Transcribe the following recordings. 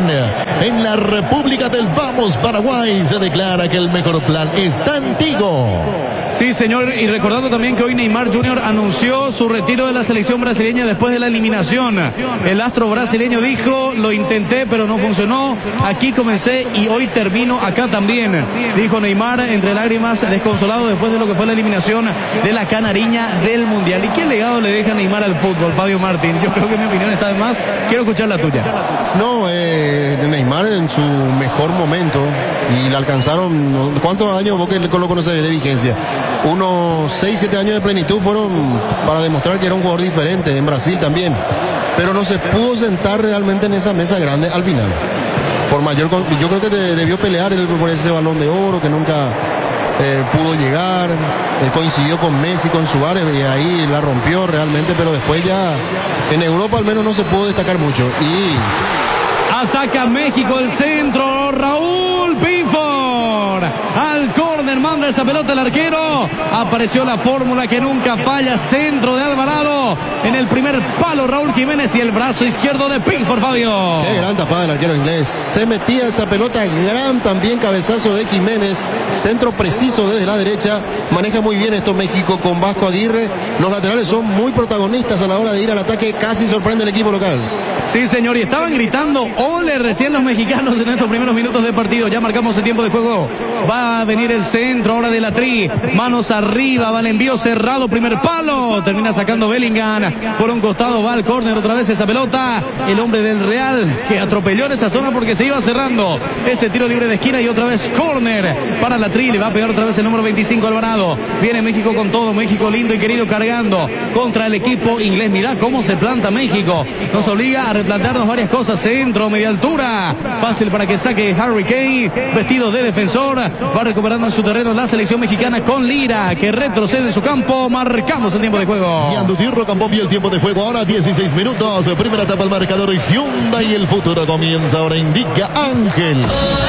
En la República del Vamos Paraguay se declara que el mejor plan está en Tigo. Sí, señor, y recordando también que hoy Neymar Jr. anunció su retiro de la selección brasileña después de la eliminación. El astro brasileño dijo: lo intenté pero no funcionó, aquí comencé y hoy termino acá también, dijo Neymar entre lágrimas, desconsolado después de lo que fue la eliminación de la canariña del Mundial. ¿Y qué legado le deja Neymar al fútbol, Fabio Martín? Yo creo que mi opinión está de más, quiero escuchar la tuya. No, Neymar en su mejor momento, y le alcanzaron, ¿cuántos años vos que lo conoces de vigencia? Unos 6, 7 años de plenitud fueron para demostrar que era un jugador diferente, en Brasil también, pero no se pudo sentar realmente en esa mesa grande al final. Yo creo que debió pelear por ese Balón de Oro que nunca pudo llegar, coincidió con Messi, con Suárez, y ahí la rompió realmente, pero después ya en Europa al menos no se pudo destacar mucho. Y ataca México el centro, Raúl Pickford al córner, manda esa pelota el arquero, apareció la fórmula que nunca falla, centro de Alvarado, en el primer palo Raúl Jiménez y el brazo izquierdo de Pickford, Fabio. Qué gran tapada del arquero inglés, se metía esa pelota, gran también cabezazo de Jiménez, centro preciso desde la derecha, maneja muy bien esto México con Vasco Aguirre, los laterales son muy protagonistas a la hora de ir al ataque, casi sorprende el equipo local. Sí, señor, y estaban gritando ole recién los mexicanos en estos primeros minutos de partido. Ya marcamos el tiempo de juego. Va a venir el centro ahora de la Tri. Manos arriba, va el envío cerrado, primer palo. Termina sacando Bellingham. Por un costado va al córner otra vez esa pelota. El hombre del Real que atropelló en esa zona porque se iba cerrando. Ese tiro libre de esquina y otra vez córner para la Tri. Le va a pegar otra vez el número 25 Alvarado. Viene México con todo. México lindo y querido cargando contra el equipo inglés. Mirá cómo se planta México. Nos obliga a replantearnos varias cosas, centro, media altura, fácil para que saque Harry Kane, vestido de defensor, va recuperando en su terreno la selección mexicana con Lira, que retrocede en su campo, marcamos el tiempo de juego. Y Andutirro cambió el tiempo de juego, ahora 16 minutos, primera etapa al marcador Hyundai, el futuro comienza, ahora indica Ángel.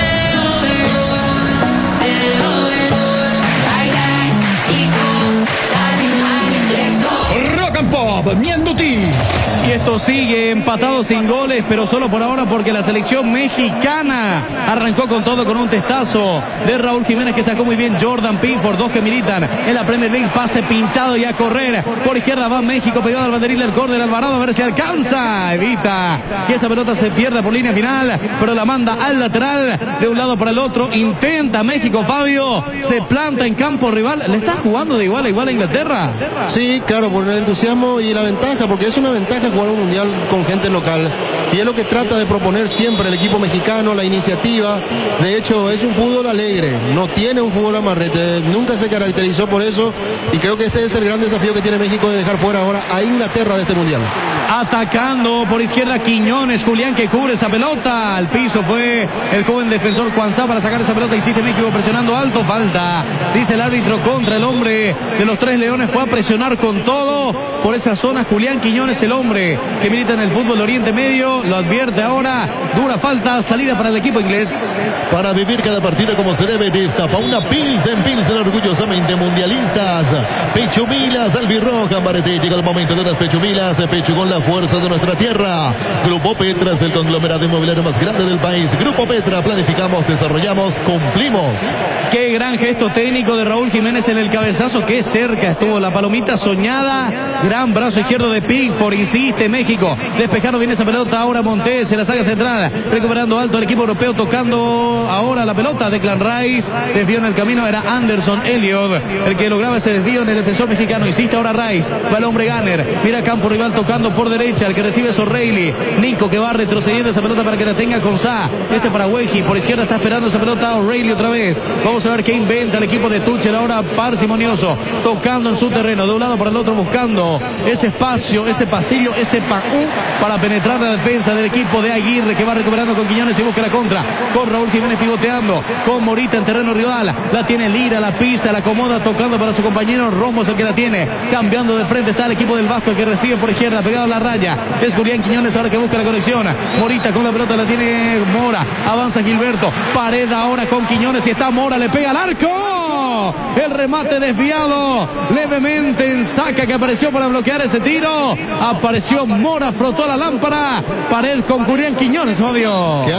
Rock and Pop, Mienduti. Y esto sigue empatado sin goles, pero solo por ahora porque la selección mexicana arrancó con todo con un testazo de Raúl Jiménez que sacó muy bien Jordan Pickford, dos que militan en la Premier League, pase pinchado y a correr. Por izquierda va México, pegado al banderín del córner, Alvarado a ver si alcanza, evita que esa pelota se pierda por línea final, pero la manda al lateral de un lado para el otro, intenta México, Fabio, se planta en campo rival, le está jugando de igual a igual a Inglaterra. Sí, claro, por el entusiasmo y la ventaja, porque es una ventaja jugar un mundial con gente local, y es lo que trata de proponer siempre el equipo mexicano, la iniciativa. De hecho es un fútbol alegre, no tiene un fútbol amarrete, nunca se caracterizó por eso, y creo que ese es el gran desafío que tiene México, de dejar fuera ahora a Inglaterra de este mundial. Atacando por izquierda Quiñones, Julián que cubre esa pelota, al piso fue el joven defensor Cuanzá para sacar esa pelota, insiste México presionando alto, falta, dice el árbitro contra el hombre de los Tres Leones, fue a presionar con todo por esa zona, Julián Quiñones, el hombre que milita en el fútbol de Oriente Medio, lo advierte ahora, dura falta, salida para el equipo inglés. Para vivir cada partido como se debe, destapa una Pilsen orgullosamente mundialistas, Pechumilas albirroja, Marete, llega el momento de unas Pechumilas, Pechu con la fuerza de nuestra tierra. Grupo Petra es el conglomerado inmobiliario más grande del país. Grupo Petra, planificamos, desarrollamos, cumplimos. Qué gran gesto técnico de Raúl Jiménez en el cabezazo, qué cerca estuvo la palomita soñada, gran brazo izquierdo de Pickford, insiste México, despejando bien esa pelota, ahora Montes en la saga central, recuperando alto el equipo europeo, tocando ahora la pelota, Declan Rice, desvió en el camino, era Anderson Elliott, el que lograba ese desvío en el defensor mexicano, insiste ahora Rice, va el hombre Gunner, mira campo rival tocando por derecha, el que recibe es O'Reilly, Nico que va retrocediendo esa pelota para que la tenga Konsa, para Weji, por izquierda está esperando esa pelota O'Reilly otra vez, vamos a ver qué inventa el equipo de Tuchel, ahora parsimonioso, tocando en su terreno, de un lado para el otro, buscando ese espacio, ese pasillo, ese para penetrar la defensa del equipo de Aguirre, que va recuperando con Quiñones y busca la contra, con Raúl Jiménez pivoteando, con Morita en terreno rival, la tiene Lira, la pisa, la acomoda, tocando para su compañero Romo, es el que la tiene, cambiando de frente está el equipo del Vasco, que recibe por izquierda, pegado a la raya, es Julián Quiñones ahora que busca la conexión, Morita con la pelota, la tiene Mora, avanza Gilberto, pared ahora con Quiñones y está Mora, le pega al arco, el remate desviado, levemente en Saca que apareció para bloquear ese tiro, apareció Mora, frotó la lámpara, pared con Julián Quiñones, Fabio.